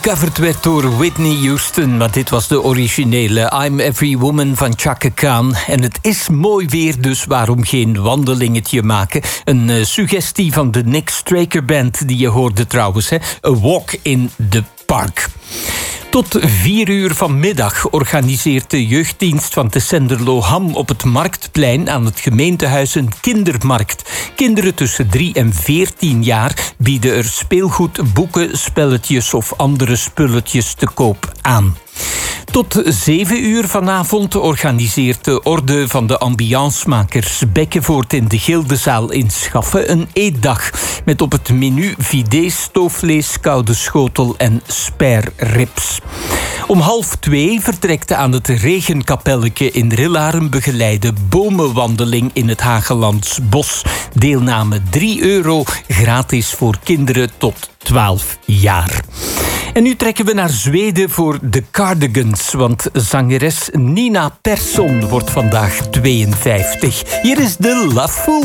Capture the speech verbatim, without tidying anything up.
gecoverd werd door Whitney Houston. Maar dit was de originele I'm Every Woman van Chaka Khan. En het is mooi weer, dus waarom geen wandelingetje maken? Een uh, suggestie van de Nick Straker Band die je hoorde trouwens. Hè? A Walk in the Park. Tot vier uur vanmiddag organiseert de jeugddienst van Tessenderlo Ham op het Marktplein aan het gemeentehuis een kindermarkt. Kinderen tussen drie en veertien jaar bieden er speelgoed, boeken, spelletjes of andere spulletjes te koop aan. Tot zeven uur vanavond organiseert de Orde van de Ambiancemakers Bekkenvoort in de Gildezaal in Schaffen een eetdag. Met op het menu vidé, stoofvlees, koude schotel en sperrips. Om half twee vertrekt aan het Regenkapelletje in Rilla een begeleide bomenwandeling in het Hagelands Bos. Deelname drie euro, gratis voor kinderen tot twaalf jaar. En nu trekken we naar Zweden voor de Cardigans, want zangeres Nina Persson wordt vandaag tweeënvijftig. Hier is de Love Fool.